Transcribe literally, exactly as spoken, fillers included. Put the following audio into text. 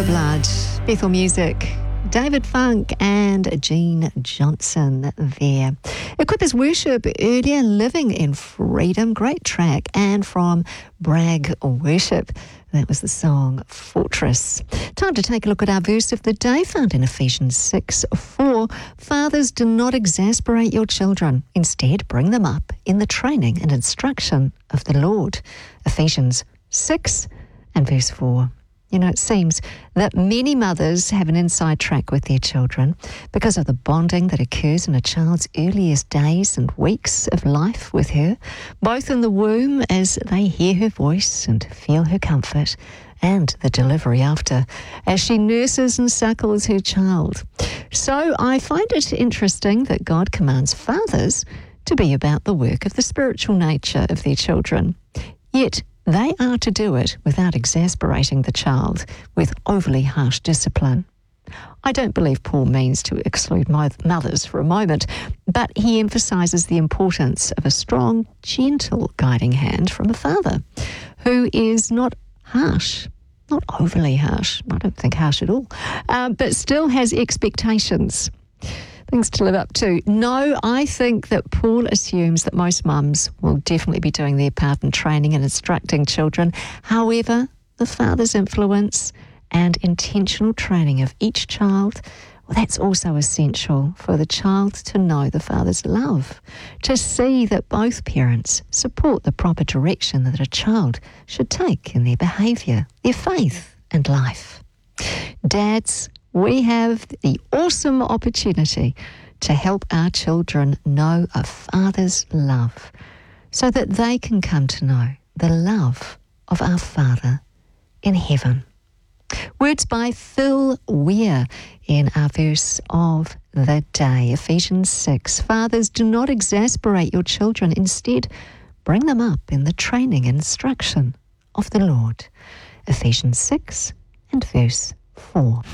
the Blood, Bethel Music, David Funk and Gene Johnson there. Equippers Worship earlier, Living in Freedom, great track, and from Bragg Worship, that was the song Fortress. Time to take a look at our verse of the day, found in Ephesians six four. Fathers, do not exasperate your children. Instead, bring them up in the training and instruction of the Lord. Ephesians six and verse four. You know, it seems that many mothers have an inside track with their children because of the bonding that occurs in a child's earliest days and weeks of life with her, both in the womb as they hear her voice and feel her comfort, and the delivery after, as she nurses and suckles her child. So I find it interesting that God commands fathers to be about the work of the spiritual nature of their children. Yet they are to do it without exasperating the child with overly harsh discipline. I don't believe Paul means to exclude mothers for a moment, but he emphasises the importance of a strong, gentle guiding hand from a father who is not harsh, not overly harsh, I don't think harsh at all, uh, but still has expectations. Things to live up to. No, I think that Paul assumes that most mums will definitely be doing their part in training and instructing children. However, the father's influence and intentional training of each child, well, that's also essential for the child to know the father's love, to see that both parents support the proper direction that a child should take in their behaviour, their faith and life. Dads, we have the awesome opportunity to help our children know a father's love so that they can come to know the love of our Father in heaven. Words by Phil Weir in our verse of the day, Ephesians six. Fathers, do not exasperate your children. Instead, bring them up in the training and instruction of the Lord. Ephesians six and verse four.